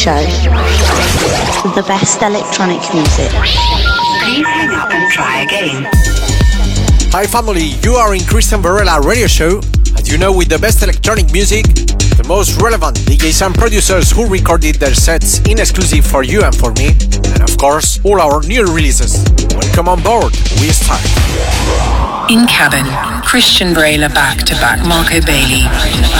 show with the best electronic music. Please hang up and try again. Hi family, you are in Christian Varela radio show. As you know, with the best electronic music, the most relevant DJs and producers who recorded their sets in exclusive for you and for me, and of course, all our new releases. Welcome on board, we start. In cabin, Christian Varela back to back Marco Bailey.